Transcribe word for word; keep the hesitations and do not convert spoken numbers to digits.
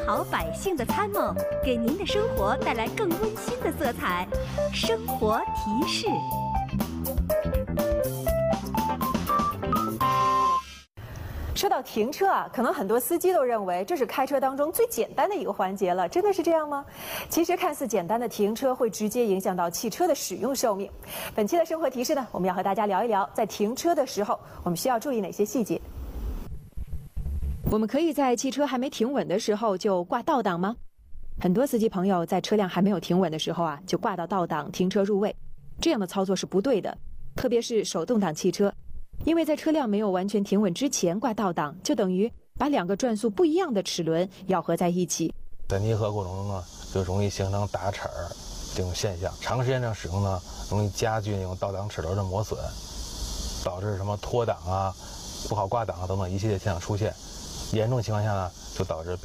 好百姓的参谋，给您的生活带来更温馨的色彩。生活提示。 说到停车啊，可能很多司机都认为这是开车当中最简单的一个环节了，真的是这样吗？其实看似简单的停车会直接影响到汽车的使用寿命。本期的生活提示呢，我们要和大家聊一聊，在停车的时候我们需要注意哪些细节。我们可以在汽车还没停稳的时候就挂倒档吗？很多司机朋友在车辆还没有停稳的时候啊，就挂到倒档停车入位，这样的操作是不对的，特别是手动挡汽车。因为在车辆没有完全停稳之前挂倒档，就等于把两个转速不一样的齿轮咬合在一起， 在拟合过程中呢，就容易形成打齿儿这种现象。长时间这样使用呢，容易加剧那种倒档齿轮的磨损，导致什么脱档啊、不好挂档啊等等一系列现象出现。严重情况下呢，就导致